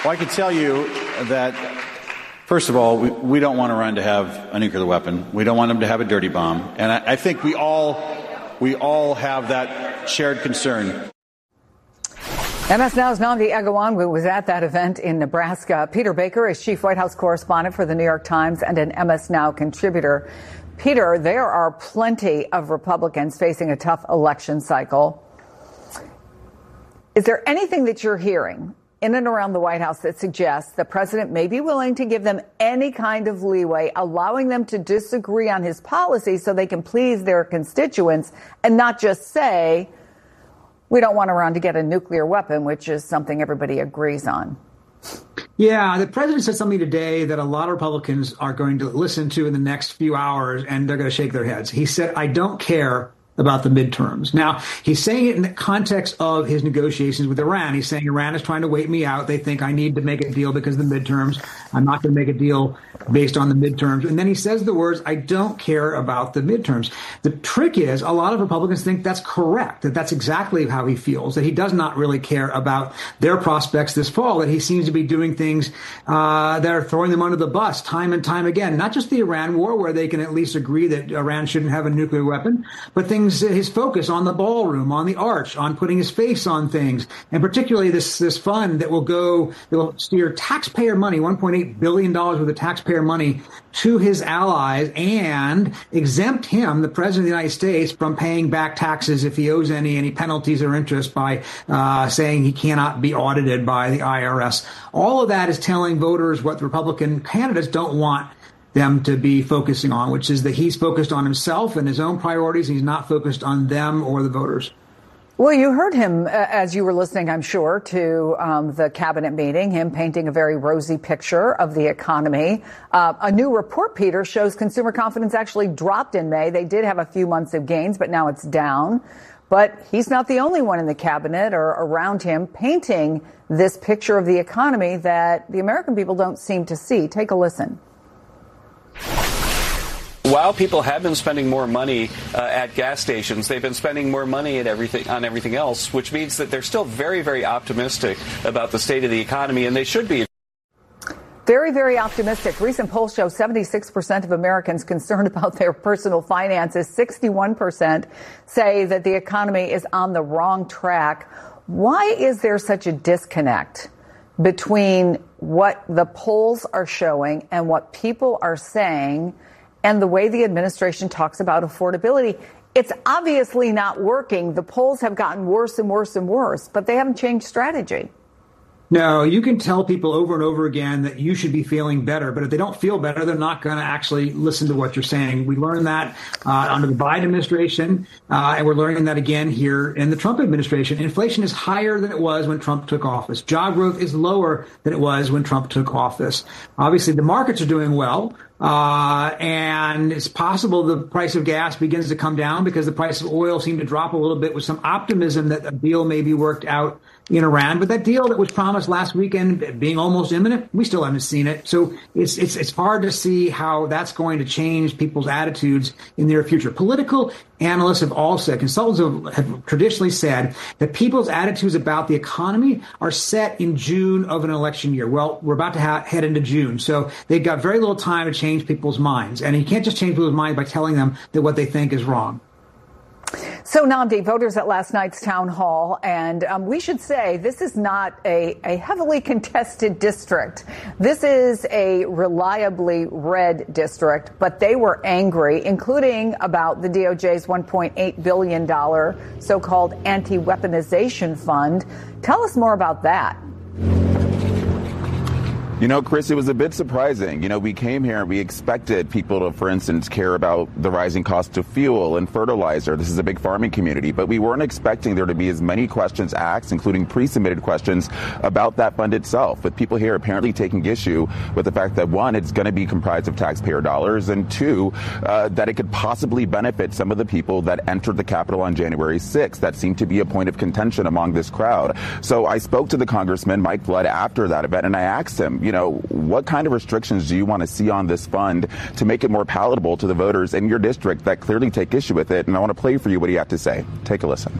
Well, I can tell you that, first of all, we don't want Iran to have a nuclear weapon. We don't want them to have a dirty bomb. And I think we all have that shared concern. MS Now's Nnamdi Egwuonwu was at that event in Nebraska. Peter Baker is chief White House correspondent for the New York Times and an MS Now contributor. Peter, there are plenty of Republicans facing a tough election cycle. Is there anything that you're hearing in and around the White House that suggests the president may be willing to give them any kind of leeway, allowing them to disagree on his policy so they can please their constituents and not just say, we don't want Iran to get a nuclear weapon, which is something everybody agrees on? Yeah, the president said something today that a lot of Republicans are going to listen to in the next few hours, and they're going to shake their heads. He said, I don't care about the midterms. Now, he's saying it in the context of his negotiations with Iran. He's saying Iran is trying to wait me out. They think I need to make a deal because of the midterms. I'm not going to make a deal based on the midterms. And then he says the words, I don't care about the midterms. The trick is a lot of Republicans think that's correct, that that's exactly how he feels, that he does not really care about their prospects this fall, that he seems to be doing things that are throwing them under the bus time and time again. Not just the Iran war, where they can at least agree that Iran shouldn't have a nuclear weapon, but things, his focus on the ballroom, on the arch, on putting his face on things, and particularly this fund that will steer taxpayer money, $1.8 billion worth of taxpayer money to his allies and exempt him, the president of the United States, from paying back taxes if he owes any penalties or interest by saying he cannot be audited by the IRS. All of that is telling voters what the Republican candidates don't want them to be focusing on, which is that he's focused on himself and his own priorities, and he's not focused on them or the voters. Well, you heard him as you were listening, I'm sure, to the cabinet meeting, him painting a very rosy picture of the economy. A new report, Peter, shows consumer confidence actually dropped in May. They did have a few months of gains, but now it's down. But he's not the only one in the cabinet or around him painting this picture of the economy that the American people don't seem to see. Take a listen. While people have been spending more money at gas stations, they've been spending more money at everything else, which means that they're still very, very optimistic about the state of the economy, and they should be. Very, very optimistic. Recent polls show 76% of Americans concerned about their personal finances. 61% say that the economy is on the wrong track. Why is there such a disconnect between what the polls are showing and what people are saying and the way the administration talks about affordability? It's obviously not working. The polls have gotten worse and worse and worse, but they haven't changed strategy. No, you can tell people over and over again that you should be feeling better, but if they don't feel better, they're not going to actually listen to what you're saying. We learned that under the Biden administration, and we're learning that again here in the Trump administration. Inflation is higher than it was when Trump took office. Job growth is lower than it was when Trump took office. Obviously, the markets are doing well. And it's possible the price of gas begins to come down because the price of oil seemed to drop a little bit with some optimism that a deal may be worked out in Iran. But that deal that was promised last weekend being almost imminent, we still haven't seen it. So it's hard to see how that's going to change people's attitudes in the near future. Political analysts have all said, consultants have traditionally said that people's attitudes about the economy are set in June of an election year. Well, we're about to head into June, so they've got very little time to change people's minds. And you can't just change people's minds by telling them that what they think is wrong. So, Nnamdi, voters at last night's town hall, and we should say this is not a heavily contested district. This is a reliably red district, but they were angry, including about the DOJ's $1.8 billion so-called anti-weaponization fund. Tell us more about that. You know, Chris, it was a bit surprising. You know, we came here and we expected people to, for instance, care about the rising cost of fuel and fertilizer. This is a big farming community, but we weren't expecting there to be as many questions asked, including pre-submitted questions about that fund itself, with people here apparently taking issue with the fact that, one, it's going to be comprised of taxpayer dollars, and two, that it could possibly benefit some of the people that entered the Capitol on January 6th. That seemed to be a point of contention among this crowd. So I spoke to the Congressman, Mike Flood, after that event, and I asked him, you know, what kind of restrictions do you want to see on this fund to make it more palatable to the voters in your district that clearly take issue with it? And I want to play for you what he had to say. Take a listen.